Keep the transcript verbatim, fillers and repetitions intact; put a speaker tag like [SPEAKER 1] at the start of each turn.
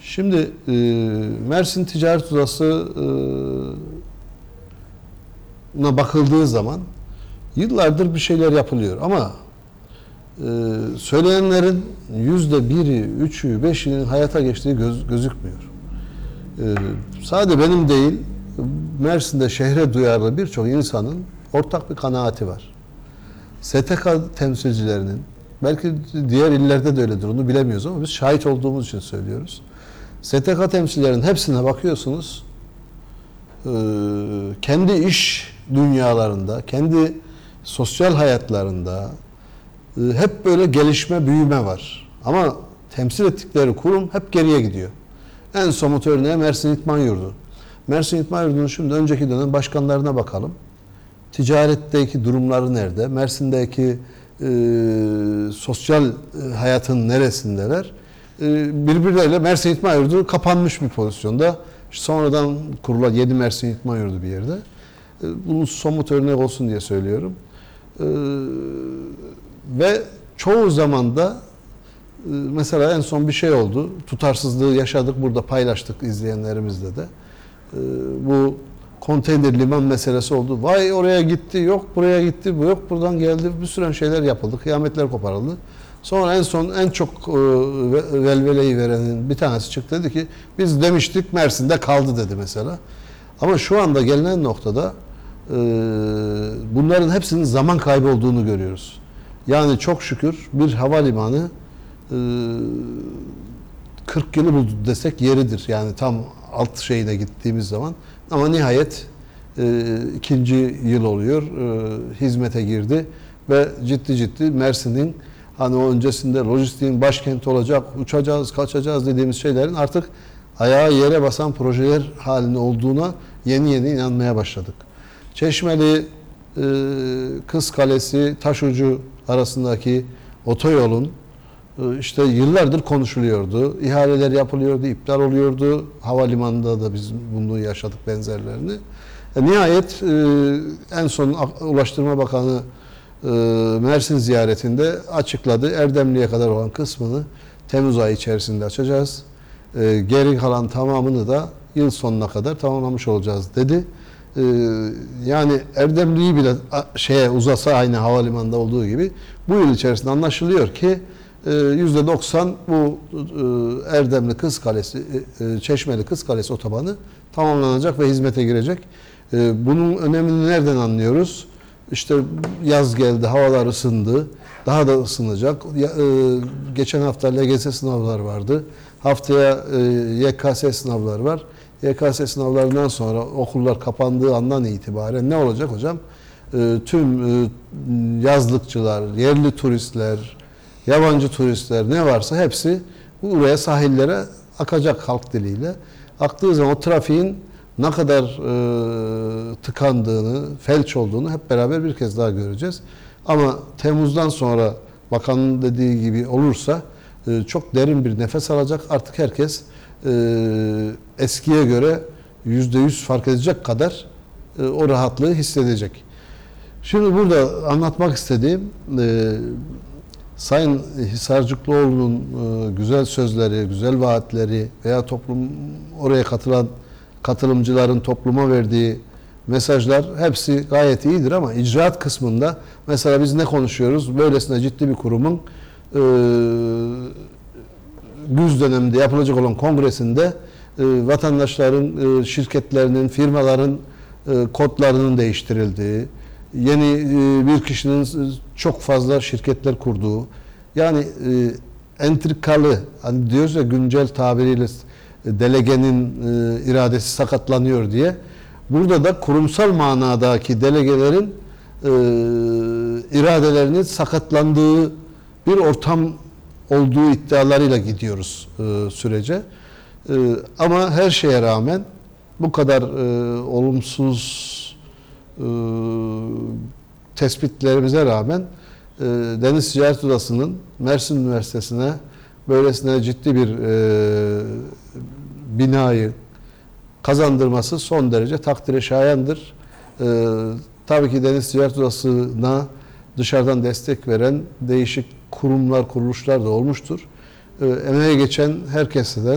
[SPEAKER 1] Şimdi e, Mersin Ticaret Odası'na bakıldığı zaman yıllardır bir şeyler yapılıyor ama e, söyleyenlerin yüzde biri, üçü, beşinin hayata geçtiği göz, gözükmüyor. E, sadece benim değil, Mersin'de şehre duyarlı birçok insanın ortak bir kanaati var. S T K temsilcilerinin, belki diğer illerde de öyledir, onu bilemiyoruz ama biz şahit olduğumuz için söylüyoruz. S T K temsilcilerinin hepsine bakıyorsunuz, kendi iş dünyalarında, kendi sosyal hayatlarında hep böyle gelişme, büyüme var. Ama temsil ettikleri kurum hep geriye gidiyor. En somut örneği Mersin İtman Yurdu. Mersin İtman Yurdu'nun şimdi önceki dönem başkanlarına bakalım. Ticaretteki durumları nerede? Mersin'deki e, sosyal hayatın neresindeler? E, birbirleriyle Mersin İtman Yurdu kapanmış bir pozisyonda. Sonradan kurulan yedi Mersin İtman Yurdu bir yerde. E, bunun somut örnek olsun diye söylüyorum. E, ve çoğu zaman da e, mesela en son bir şey oldu. Tutarsızlığı yaşadık, burada paylaştık izleyenlerimizle de. E, bu konteyner liman meselesi oldu. Vay oraya gitti, yok buraya gitti, bu yok buradan geldi. Bir sürü şeyler yapıldı, kıyametler koparıldı. Sonra en son en çok e, velveleyi verenin bir tanesi çıktı, dedi ki biz demiştik Mersin'de kaldı dedi mesela. Ama şu anda gelinen noktada e, bunların hepsinin zaman kaybı olduğunu görüyoruz. Yani çok şükür bir havalimanı e, kırk yılı buldu desek yeridir. Yani tam alt şeyine gittiğimiz zaman. Ama nihayet e, ikinci yıl oluyor, e, hizmete girdi ve ciddi ciddi Mersin'in hani o öncesinde lojistiğin başkenti olacak, uçacağız, kaçacağız dediğimiz şeylerin artık ayağı yere basan projeler halinde olduğuna yeni yeni inanmaya başladık. Çeşmeli, e, Kız Kalesi, Taşucu arasındaki otoyolun e, işte yıllardır konuşuluyordu. İhaleler yapılıyordu, iptal oluyordu. Havalimanında da biz bunu yaşadık benzerlerini. E, nihayet e, en son Ulaştırma Bakanı e, Mersin ziyaretinde açıkladı. Erdemli'ye kadar olan kısmını Temmuz ayı içerisinde açacağız. E, geri kalan tamamını da yıl sonuna kadar tamamlamış olacağız dedi. E, yani Erdemli'yi bile şeye uzasa aynı havalimanında olduğu gibi bu yıl içerisinde anlaşılıyor ki yüzde doksan bu Erdemli Kız Kalesi, Çeşmeli Kız Kalesi otobanı tamamlanacak ve hizmete girecek. Bunun önemini nereden anlıyoruz? İşte yaz geldi, havalar ısındı, daha da ısınacak. Geçen hafta L G S sınavlar vardı. Haftaya Y K S sınavlar var. Y K S sınavlarından sonra okullar kapandığı andan itibaren ne olacak hocam? Tüm yazlıkçılar, yerli turistler, yabancı turistler ne varsa hepsi buraya, sahillere akacak halk diliyle. Aktığı zaman o trafiğin ne kadar e, tıkandığını, felç olduğunu hep beraber bir kez daha göreceğiz. Ama Temmuz'dan sonra bakanın dediği gibi olursa e, çok derin bir nefes alacak. Artık herkes e, eskiye göre yüzde yüz fark edecek kadar e, o rahatlığı hissedecek. Şimdi burada anlatmak istediğim e, Sayın Hisarcıklıoğlu'nun e, güzel sözleri, güzel vaatleri veya toplum oraya katılan katılımcıların topluma verdiği mesajlar hepsi gayet iyidir ama icraat kısmında mesela biz ne konuşuyoruz? Böylesine ciddi bir kurumun e, güz döneminde yapılacak olan kongresinde e, vatandaşların, e, şirketlerinin, firmaların e, kodlarının değiştirildiği, yeni e, bir kişinin çok fazla şirketler kurduğu, yani e, entrikalı, hani diyoruz ya güncel tabiriyle delegenin e, iradesi sakatlanıyor diye. Burada da kurumsal manadaki delegelerin e, iradelerinin sakatlandığı bir ortam olduğu iddialarıyla gidiyoruz e, sürece. E, ama her şeye rağmen bu kadar e, olumsuz e, tespitlerimize rağmen e, Deniz Ticaret Odası'nın Mersin Üniversitesi'ne böylesine ciddi bir e, binayı kazandırması son derece takdire şayandır. E, tabii ki Deniz Ticaret Odası'na dışarıdan destek veren değişik kurumlar, kuruluşlar da olmuştur. E, emeğe geçen herkese de